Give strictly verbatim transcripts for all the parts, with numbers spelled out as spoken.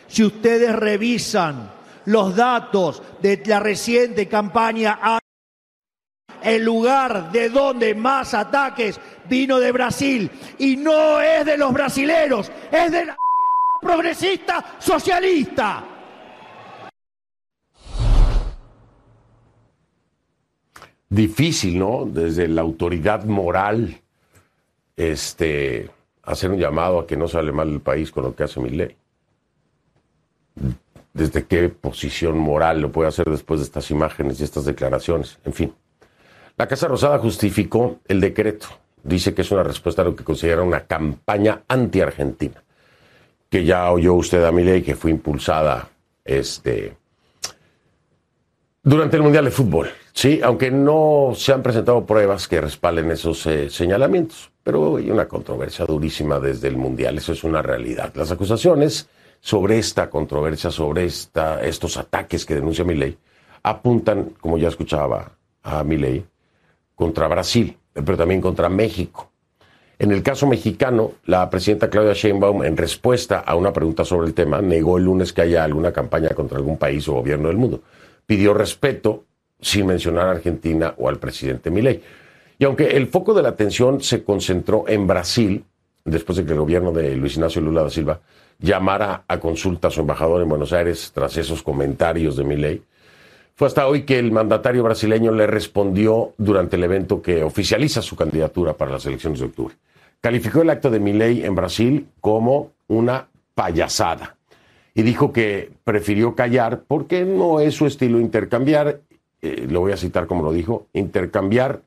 Si ustedes revisan los datos de la reciente campaña, el lugar de donde más ataques vino de Brasil, y no es de los brasileros, es de la progresista socialista. Difícil, ¿no? Desde la autoridad moral, este, hacer un llamado a que no sale mal el país con lo que hace Milei. ¿Desde qué posición moral lo puede hacer después de estas imágenes y estas declaraciones? En fin. La Casa Rosada justificó el decreto. Dice que es una respuesta a lo que considera una campaña anti-argentina. Que ya oyó usted a Milei, que fue impulsada este, durante el Mundial de Fútbol. Sí, aunque no se han presentado pruebas que respalden esos eh, señalamientos. Pero hay una controversia durísima desde el Mundial. Eso es una realidad. Las acusaciones sobre esta controversia, sobre esta, estos ataques que denuncia Milei, apuntan, como ya escuchaba a Milei, contra Brasil, pero también contra México. En el caso mexicano, la presidenta Claudia Sheinbaum, en respuesta a una pregunta sobre el tema, negó el lunes que haya alguna campaña contra algún país o gobierno del mundo. Pidió respeto sin mencionar a Argentina o al presidente Milei. Y aunque el foco de la atención se concentró en Brasil, después de que el gobierno de Luis Ignacio Lula da Silva llamara a consulta a su embajador en Buenos Aires tras esos comentarios de Milei, fue hasta hoy que el mandatario brasileño le respondió durante el evento que oficializa su candidatura para las elecciones de octubre. Calificó el acto de Milei en Brasil como una payasada y dijo que prefirió callar porque no es su estilo intercambiar, eh, lo voy a citar como lo dijo, intercambiar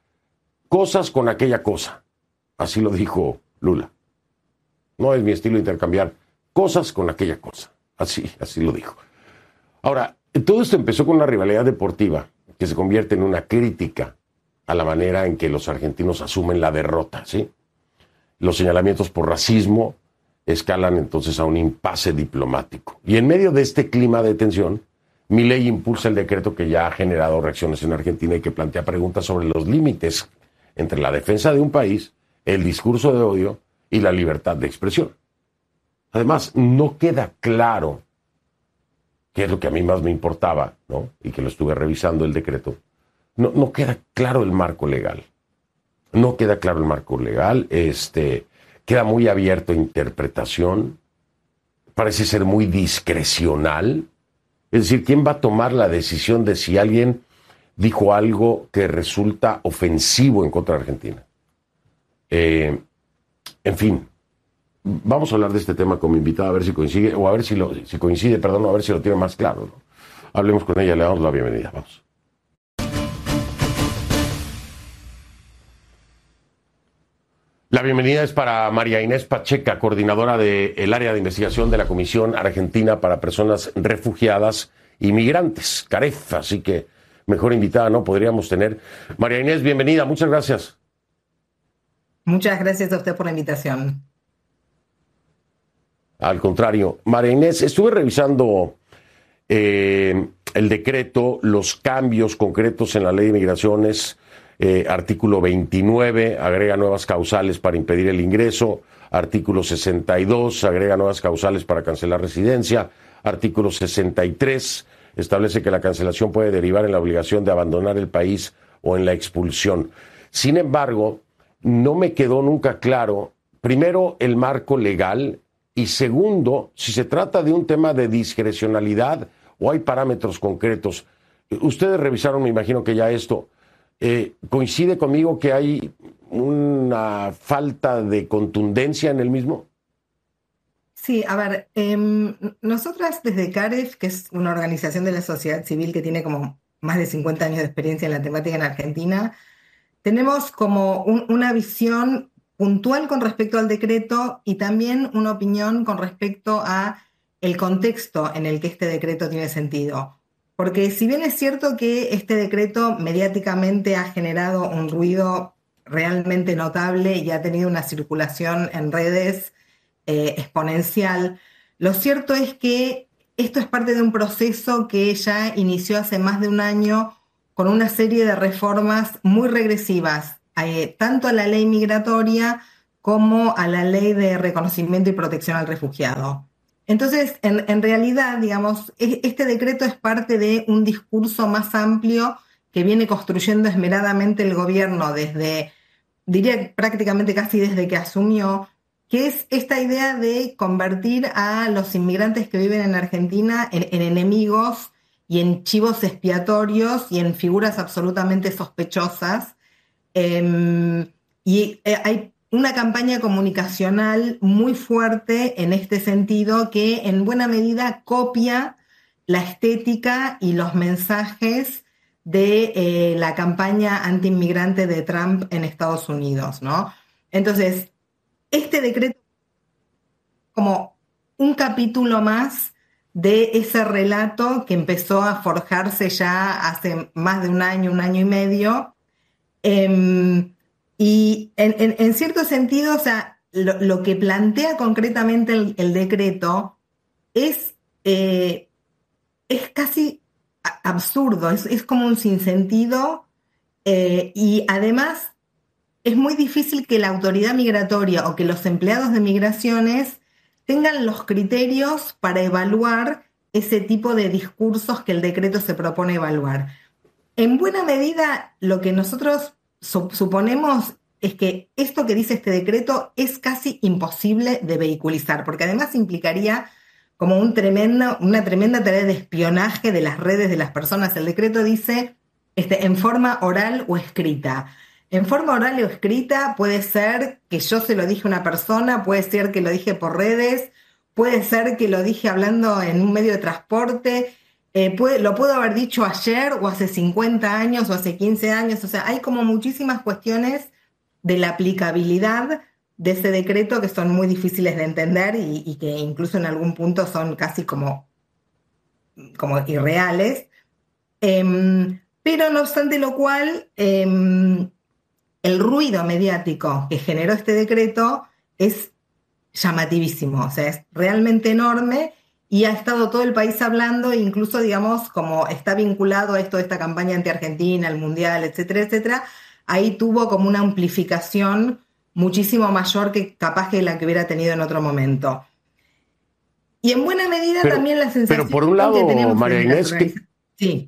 cosas con aquella cosa. Así lo dijo Lula. No es mi estilo intercambiar cosas con aquella cosa. Así, así lo dijo. Ahora, todo esto empezó con una rivalidad deportiva que se convierte en una crítica a la manera en que los argentinos asumen la derrota, ¿sí? Los señalamientos por racismo escalan entonces a un impasse diplomático. Y en medio de este clima de tensión, Milei impulsa el decreto que ya ha generado reacciones en Argentina y que plantea preguntas sobre los límites entre la defensa de un país, el discurso de odio y la libertad de expresión. Además, no queda claro, que es lo que a mí más me importaba, ¿no? Y que lo estuve revisando el decreto, no, no queda claro el marco legal. No queda claro el marco legal, este, queda muy abierto a interpretación, parece ser muy discrecional. Es decir, ¿quién va a tomar la decisión de si alguien dijo algo que resulta ofensivo en contra de Argentina? Eh, en fin, vamos a hablar de este tema con mi invitada, a ver si coincide, o a ver si, lo, si coincide, perdón, a ver si lo tiene más claro, ¿no? Hablemos con ella, le damos la bienvenida, vamos. La bienvenida es para María Inés Pacheca, coordinadora del área de investigación de la Comisión Argentina para Personas Refugiadas y Migrantes, CAREF, así que mejor invitada no podríamos tener. María Inés, bienvenida, muchas gracias. Muchas gracias a usted por la invitación. Al contrario, María Inés, estuve revisando eh, el decreto, los cambios concretos en la ley de migraciones. Eh, artículo veintinueve, agrega nuevas causales para impedir el ingreso. Artículo sesenta y dos, agrega nuevas causales para cancelar residencia. Artículo sesenta y tres, establece que la cancelación puede derivar en la obligación de abandonar el país o en la expulsión. Sin embargo, no me quedó nunca claro, primero, el marco legal y segundo, si se trata de un tema de discrecionalidad o hay parámetros concretos. Ustedes revisaron, me imagino que ya esto. Eh, ¿Coincide conmigo que hay una falta de contundencia en el mismo? Sí, a ver, eh, nosotras desde CAREF, que es una organización de la sociedad civil que tiene como más de cincuenta años de experiencia en la temática en Argentina, tenemos como un, una visión puntual con respecto al decreto y también una opinión con respecto a el contexto en el que este decreto tiene sentido. Porque si bien es cierto que este decreto mediáticamente ha generado un ruido realmente notable y ha tenido una circulación en redes eh, exponencial, lo cierto es que esto es parte de un proceso que ya inició hace más de un año con una serie de reformas muy regresivas, eh, tanto a la ley migratoria como a la ley de reconocimiento y protección al refugiado. Entonces, en, en realidad, digamos, este decreto es parte de un discurso más amplio que viene construyendo esmeradamente el gobierno desde, diría prácticamente casi desde que asumió, que es esta idea de convertir a los inmigrantes que viven en Argentina en, en enemigos y en chivos expiatorios y en figuras absolutamente sospechosas. Eh, y eh, hay una campaña comunicacional muy fuerte en este sentido que en buena medida copia la estética y los mensajes de eh, la campaña anti-inmigrante de Trump en Estados Unidos, ¿no? Entonces, este decreto como un capítulo más de ese relato que empezó a forjarse ya hace más de un año, un año y medio. Eh, y en, en, en cierto sentido, o sea, lo, lo que plantea concretamente el, el decreto es, eh, es casi absurdo, es, es como un sinsentido, eh, y además es muy difícil que la autoridad migratoria o que los empleados de migraciones tengan los criterios para evaluar ese tipo de discursos que el decreto se propone evaluar. En buena medida, lo que nosotros su- suponemos es que esto que dice este decreto es casi imposible de vehiculizar, porque además implicaría como un tremendo, una tremenda tarea de espionaje de las redes de las personas. El decreto dice este, en forma oral o escrita. En forma oral o escrita puede ser que yo se lo dije a una persona, puede ser que lo dije por redes, puede ser que lo dije hablando en un medio de transporte, eh, puede, lo puedo haber dicho ayer o hace cincuenta años o hace quince años. O sea, hay como muchísimas cuestiones de la aplicabilidad de ese decreto que son muy difíciles de entender y, y que incluso en algún punto son casi como, como irreales. Eh, pero no obstante lo cual, eh, el ruido mediático que generó este decreto es llamativísimo, o sea, es realmente enorme y ha estado todo el país hablando, incluso, digamos, como está vinculado a esto de esta campaña anti-Argentina, el Mundial, etcétera, etcétera, ahí tuvo como una amplificación muchísimo mayor que capaz que la que hubiera tenido en otro momento. Y en buena medida pero, también la sensación pero por un lado, que tenemos... María Inés, que, sí.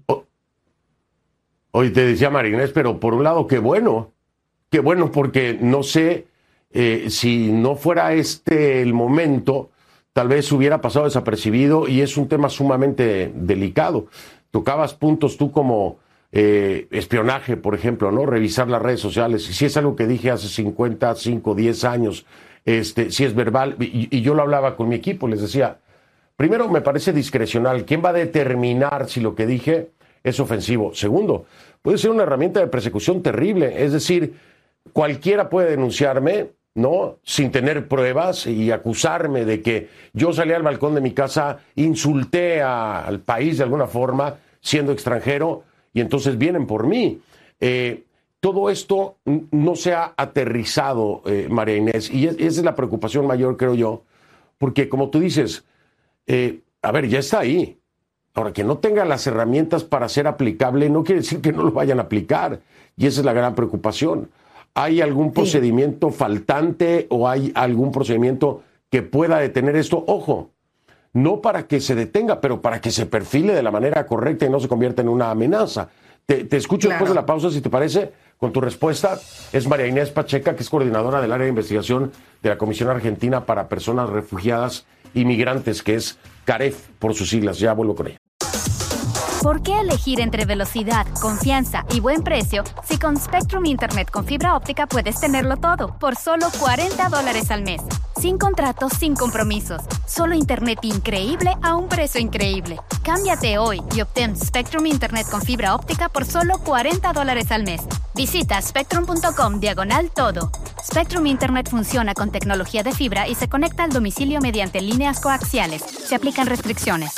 Hoy te decía María Inés, pero por un lado, qué bueno. Qué bueno, porque no sé eh, si no fuera este el momento, tal vez hubiera pasado desapercibido y es un tema sumamente delicado. Tocabas puntos tú como eh, espionaje, por ejemplo, ¿no? Revisar las redes sociales. Y si es algo que dije hace cincuenta, cinco, diez años, este, si es verbal, y, y yo lo hablaba con mi equipo, les decía, primero me parece discrecional. ¿Quién va a determinar si lo que dije es ofensivo? Segundo, puede ser una herramienta de persecución terrible, es decir, cualquiera puede denunciarme, ¿no? Sin tener pruebas y acusarme de que yo salí al balcón de mi casa, insulté a, al país de alguna forma, siendo extranjero, y entonces vienen por mí. Eh, todo esto no se ha aterrizado, eh, María Inés, y es, esa es la preocupación mayor, creo yo, porque como tú dices, eh, a ver, ya está ahí. Ahora, que no tenga las herramientas para ser aplicable no quiere decir que no lo vayan a aplicar, y esa es la gran preocupación. ¿Hay algún procedimiento faltante o hay algún procedimiento que pueda detener esto? Ojo, no para que se detenga, pero para que se perfile de la manera correcta y no se convierta en una amenaza. Te, te escucho claro. Después de la pausa, si te parece, con tu respuesta. Es María Inés Pacheca, que es coordinadora del área de investigación de la Comisión Argentina para Personas Refugiadas y Migrantes, que es CAREF por sus siglas. Ya vuelvo con ella. ¿Por qué elegir entre velocidad, confianza y buen precio si con Spectrum Internet con fibra óptica puedes tenerlo todo por solo cuarenta dólares al mes? Sin contratos, sin compromisos. Solo internet increíble a un precio increíble. Cámbiate hoy y obtén Spectrum Internet con fibra óptica por solo cuarenta dólares al mes. Visita spectrum.com diagonal todo. Spectrum Internet funciona con tecnología de fibra y se conecta al domicilio mediante líneas coaxiales. Se aplican restricciones.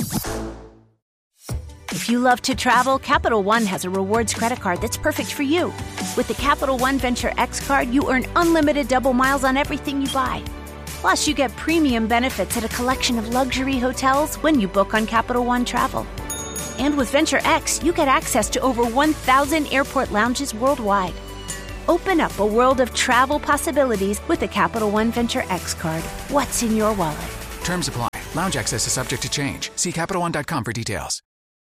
If you love to travel, Capital One has a rewards credit card that's perfect for you. With the Capital One Venture X card, you earn unlimited double miles on everything you buy. Plus, you get premium benefits at a collection of luxury hotels when you book on Capital One Travel. And with Venture X, you get access to over one thousand airport lounges worldwide. Open up a world of travel possibilities with the Capital One Venture X card. What's in your wallet? Terms apply. Lounge access is subject to change. See Capital One dot com for details.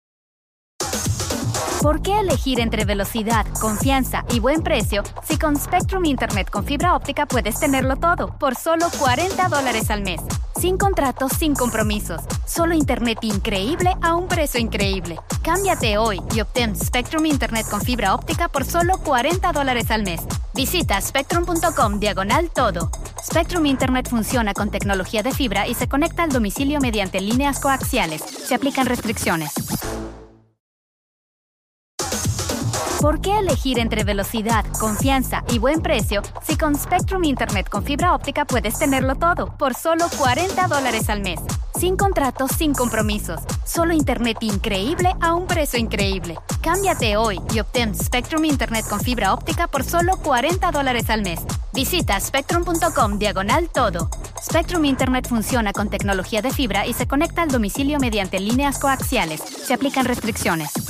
¿Por qué elegir entre velocidad, confianza y buen precio si con Spectrum Internet con fibra óptica puedes tenerlo todo por solo cuarenta dólares al mes? Sin contratos, sin compromisos. Solo internet increíble a un precio increíble. Cámbiate hoy y obtén Spectrum Internet con fibra óptica por solo cuarenta dólares al mes. Visita spectrum.com diagonal todo. Spectrum Internet funciona con tecnología de fibra y se conecta al domicilio mediante líneas coaxiales. Se aplican restricciones. ¿Por qué elegir entre velocidad, confianza y buen precio si con Spectrum Internet con fibra óptica puedes tenerlo todo por solo cuarenta dólares al mes? Sin contratos, sin compromisos. Solo internet increíble a un precio increíble. Cámbiate hoy y obtén Spectrum Internet con fibra óptica por solo cuarenta dólares al mes. Visita spectrum.com diagonal todo. Spectrum Internet funciona con tecnología de fibra y se conecta al domicilio mediante líneas coaxiales. Se aplican restricciones.